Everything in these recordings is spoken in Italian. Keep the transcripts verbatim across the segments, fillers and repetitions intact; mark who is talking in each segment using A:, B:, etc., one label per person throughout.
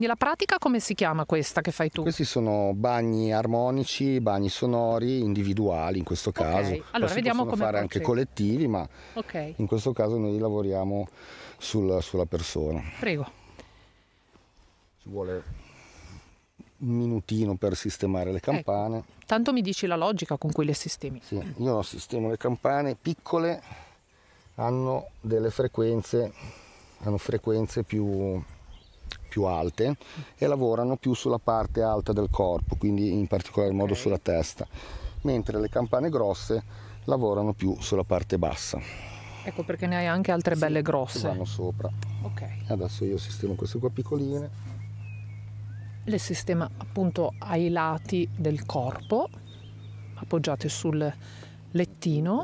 A: Nella pratica come si chiama questa che fai tu?
B: Questi sono bagni armonici, bagni sonori individuali in questo caso.
A: Okay. Allora
B: Poi
A: vediamo
B: si possono
A: come
B: fare anche
A: procedi.
B: collettivi, ma
A: Ok,
B: in questo caso noi lavoriamo sul- sulla persona.
A: prego.
B: Ci vuole un minutino per sistemare le campane.
A: Ecco. Tanto mi dici la logica con cui le sistemi.
B: Sì, io sistemo le campane piccole, hanno delle frequenze, hanno frequenze più, più alte e lavorano più sulla parte alta del corpo, quindi in particolar modo
A: Ok.
B: sulla testa, mentre le campane grosse lavorano più sulla parte bassa.
A: Ecco perché ne hai anche altre belle
B: Che
A: grosse.
B: vanno sopra.
A: Ok.
B: Adesso io sistemo queste qua piccoline.
A: Le sistema appunto ai lati del corpo, appoggiate sul lettino.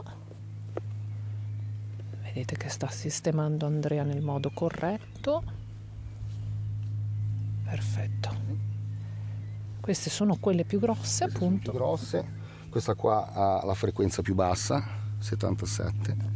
A: Vedete che sta sistemando Andrea nel modo corretto. Perfetto. Queste sono quelle più grosse,
B: Queste sono
A: appunto.
B: più grosse, questa qua ha la frequenza più bassa, settantasette.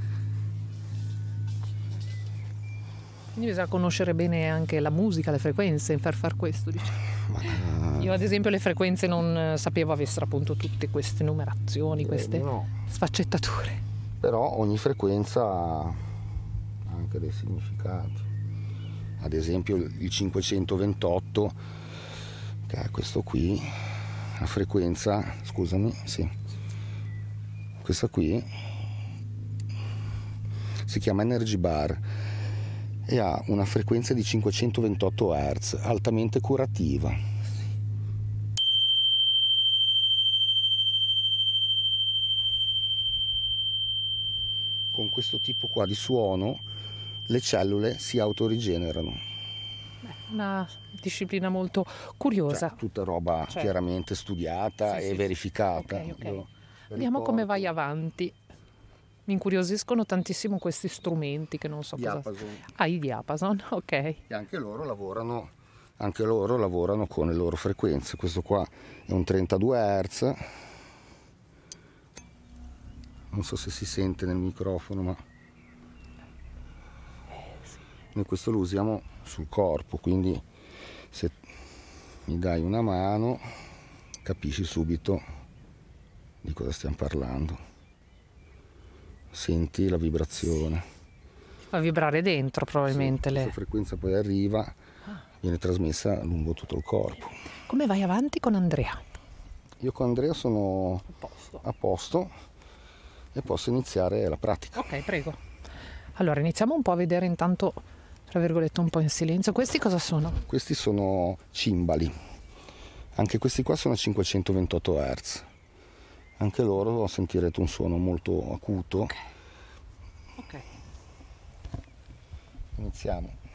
A: Quindi bisogna conoscere bene anche la musica, le frequenze per far questo, diciamo.
B: Ma,
A: Io ad esempio le frequenze non eh, sapevo avessero appunto tutte queste numerazioni, queste
B: no.
A: sfaccettature.
B: Però ogni frequenza ha anche dei significati. Ad esempio il cinquecentoventotto, che è questo qui, la frequenza, scusami, sì, questa qui si chiama Energy Bar e ha una frequenza di cinquecentoventotto hertz, altamente curativa. Con questo tipo qua di suono le cellule si autorigenerano.
A: Una disciplina molto curiosa.
B: Cioè, tutta roba
A: Cioè,
B: chiaramente studiata
A: sì,
B: e
A: sì,
B: verificata.
A: ok, ok.
B: Io
A: Vediamo come
B: ricordo
A: vai avanti. Mi incuriosiscono tantissimo questi strumenti che non so cosa.
B: Diapason.
A: Ah, i diapason, ok.
B: E anche loro lavorano, anche loro lavorano con le loro frequenze. Questo qua è un trentadue hertz. Non so se si sente nel microfono, ma noi questo lo usiamo sul corpo, quindi se mi dai una mano capisci subito di cosa stiamo parlando. Senti la vibrazione.
A: Fa vibrare dentro probabilmente
B: Sì,
A: le.
B: questa frequenza poi arriva, viene trasmessa lungo tutto il corpo.
A: Come vai avanti con Andrea?
B: Io con Andrea sono
A: A posto.
B: a posto e posso iniziare la pratica.
A: Ok, prego. Allora, iniziamo un po' a vedere intanto, tra virgolette, un po' in silenzio. Questi cosa sono?
B: Questi sono cimbali, anche questi qua sono a cinquecentoventotto hertz. Anche loro sentirete un suono molto acuto.
A: Ok. Ok.
B: Iniziamo.